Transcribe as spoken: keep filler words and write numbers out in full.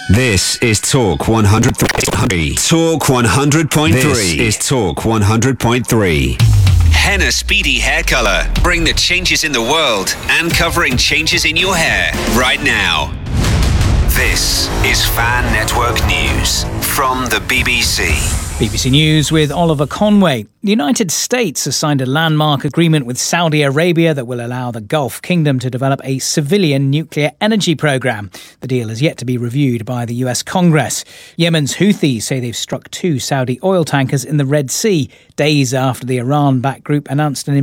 This is Talk one hundred point three. Talk one hundred point three. This is Talk one hundred point three. Henna Speedy Hair Colour. Bring the changes in the world and covering changes in your hair right now. This is Fan Network News from the B B C. B B C News with Oliver Conway. The United States has signed a landmark agreement with Saudi Arabia that will allow the Gulf Kingdom to develop a civilian nuclear energy program. The deal is yet to be reviewed by the U S Congress. Yemen's Houthis say they've struck two Saudi oil tankers in the Red Sea, days after the Iran-backed group announced an